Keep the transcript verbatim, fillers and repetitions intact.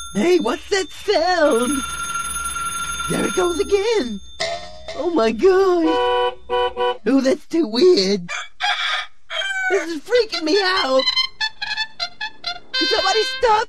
Hey, what's that sound? There it goes again. Oh my gosh. Oh, that's too weird. This is freaking me out. Can somebody stop